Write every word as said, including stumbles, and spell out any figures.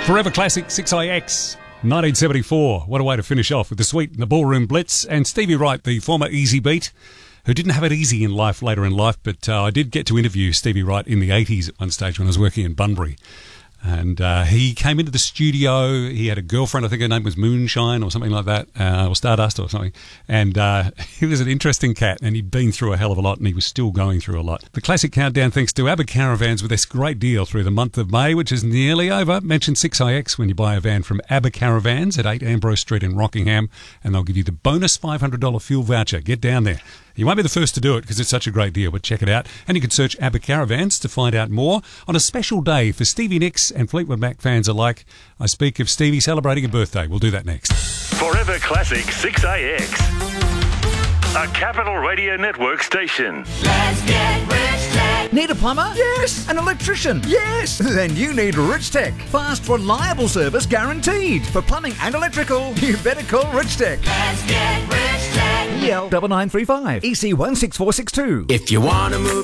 Forever Classic six I X, nineteen seventy-four. What a way to finish off with the Sweet and the Ballroom Blitz. And Stevie Wright, the former Easy Beat, who didn't have it easy in life later in life, but uh, I did get to interview Stevie Wright in the eighties at one stage when I was working in Bunbury. And uh, he came into the studio. He had a girlfriend, I think her name was Moonshine or something like that, uh, or Stardust or something. And uh, he was an interesting cat, and he'd been through a hell of a lot, and he was still going through a lot. The Classic Countdown thanks to ABBA Caravans with this great deal through the month of May, which is nearly over. Mention six I X when you buy a van from ABBA Caravans at eight Ambrose Street in Rockingham, and they'll give you the bonus five hundred dollars fuel voucher. Get down there. You won't be the first to do it because it's such a great deal, but check it out. And you can search ABBA Caravans to find out more. On a special day for Stevie Nicks and Fleetwood Mac fans alike, I speak of Stevie celebrating a birthday. We'll do that next. Forever Classic six I X, a Capital Radio Network station. Let's get rich tech. Need a plumber? Yes. An electrician? Yes. Then you need Rich Tech. Fast, reliable service guaranteed. For plumbing and electrical, you better call Rich Tech. Let's get rich tech. E L nine nine three five, E C one six four six two. If you want to move